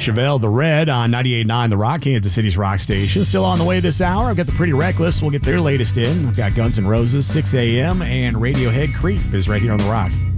Chevelle, The Red on 98.9 The Rock, Kansas City's rock station. Still on the way this hour. I've got the Pretty Reckless. We'll get their latest in. I've got Guns N' Roses, 6 a.m., and Radiohead Creep is right here on The Rock.